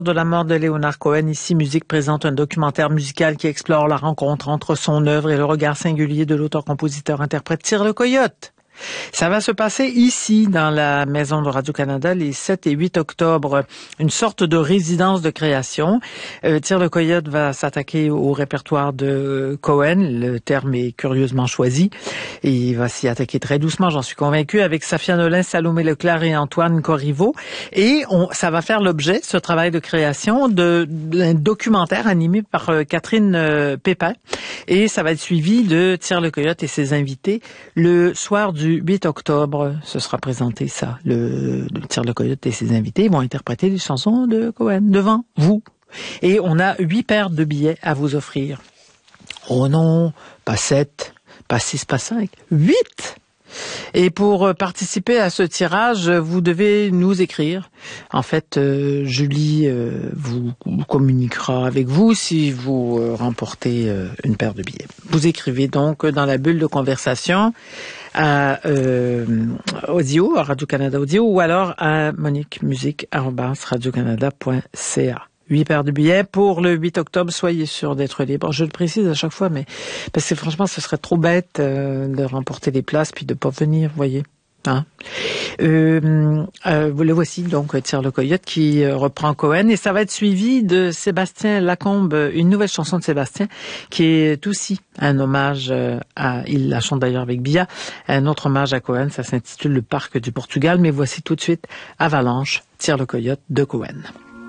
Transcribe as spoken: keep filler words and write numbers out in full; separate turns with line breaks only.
De la mort de Leonard Cohen, ici Musique présente un documentaire musical qui explore la rencontre entre son œuvre et le regard singulier de l'auteur-compositeur-interprète Tire le Coyote. Ça va se passer ici, dans la maison de Radio-Canada, les sept et huit octobre. Une sorte de résidence de création. Euh, Tire le Coyote va s'attaquer au répertoire de Cohen. Le terme est curieusement choisi. Et il va s'y attaquer très doucement, j'en suis convaincue, avec Safia Nolin, Salomé Leclerc et Antoine Corriveau. Et on, ça va faire l'objet, ce travail de création, de, d'un documentaire animé par euh, Catherine euh, Pépin. Et ça va être suivi de Tire le Coyote et ses invités le soir du huit octobre. Ce sera présenté, ça. Le, le Tire le Coyote et ses invités vont interpréter des chansons de Cohen devant vous. Et on a huit paires de billets à vous offrir. Oh non, pas sept, pas six, pas cinq, huit! Et pour participer à ce tirage, vous devez nous écrire. En fait, euh, Julie euh, vous, vous communiquera avec vous si vous euh, remportez euh, une paire de billets. Vous écrivez donc dans la bulle de conversation à euh, audio, à Radio-Canada Audio, ou alors à moniquemusique arobase radiocanada point c a. Huit paires de billets pour le huit octobre. Soyez sûrs d'être libre. Je le précise à chaque fois, mais parce que franchement, ce serait trop bête euh, de remporter les places puis de pas venir, vous voyez. Hein? Euh, euh, le voici donc, Tire le Coyote, qui euh, reprend Cohen, et ça va être suivi de Sébastien Lacombe, une nouvelle chanson de Sébastien qui est aussi un hommage euh, à, il la chante d'ailleurs avec Bia, un autre hommage à Cohen. Ça s'intitule Le Parc du Portugal, mais voici tout de suite Avalanche, Tire le Coyote de Cohen.